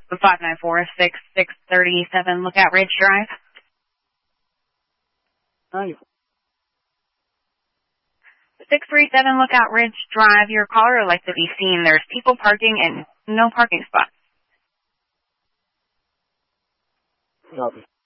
594-6637 Lookout Ridge Drive. 637 Lookout Ridge Drive. Your caller would like to be seen. There's people parking and no parking spots. Copy.